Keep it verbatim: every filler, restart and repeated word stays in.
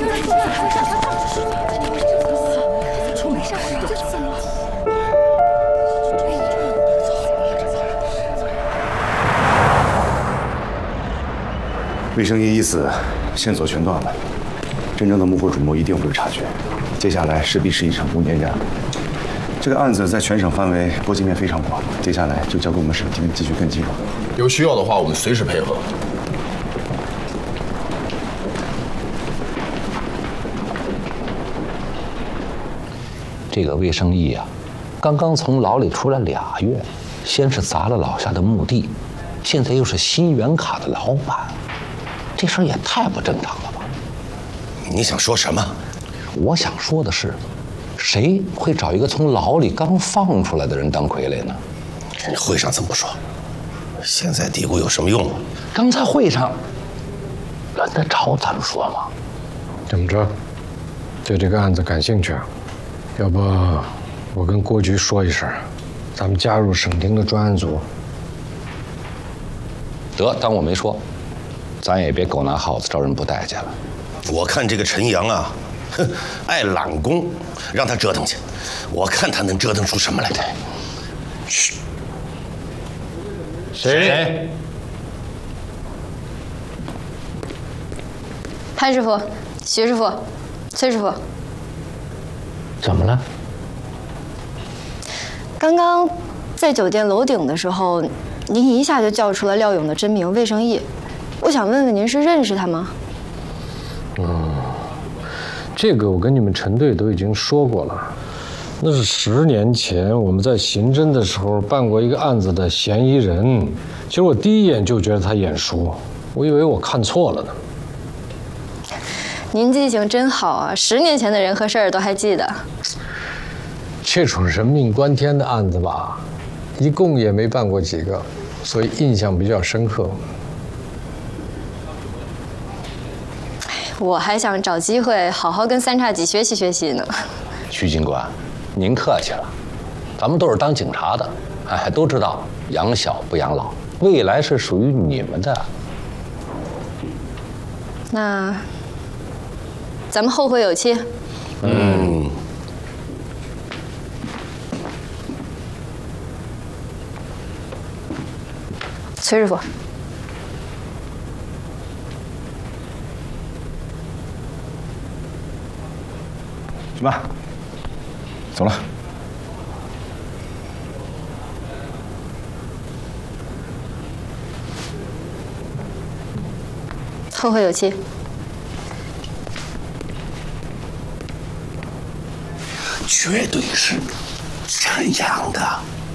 魏生义已死，线索全断了，真正的幕后主谋一定会有察觉。接下来势必是一场无间战。这个案子在全省范围波及面非常广，接下来就交给我们省厅继续跟进吧。 有需要的话，我们随时配合。 这个魏生义啊，刚刚从牢里出来俩月，先是砸了老夏的墓地，现在又是新源卡的老板，这事儿也太不正常了吧？ 你想说什么？ 我想说的是，谁会找一个从牢里刚放出来的人当傀儡呢？ 人家会上这么说，现在嘀咕有什么用？ 刚才会上，轮得着咱们说吗？ 怎么着？对这个案子感兴趣啊？要不我跟郭局说一声，咱们加入省厅的专案组。 得当我没说，咱也别狗拿耗子招人不待见了。 我看这个陈阳啊，哼，爱揽功，让他折腾去，我看他能折腾出什么来。嘘。 谁？ 潘师傅、徐师傅、崔师傅。 怎么了？ 刚刚在酒店楼顶的时候，您一下就叫出了廖勇的真名魏生义，我想问问您是认识他吗？ 嗯，这个我跟你们陈队都已经说过了，那是十年前我们在刑侦的时候办过一个案子的嫌疑人。其实我第一眼就觉得他眼熟，我以为我看错了呢。 您记性真好啊，十年前的人和事儿都还记得。 这种人命关天的案子吧，一共也没办过几个，所以印象比较深刻。 我还想找机会好好跟三叉戟学习学习呢。 徐警官，您客气了，咱们都是当警察的，哎，都知道养小不养老，未来是属于你们的。 那咱们后会有期。 嗯。 崔师傅。 去吧，走了。 后会有期。 绝对是陈阳的。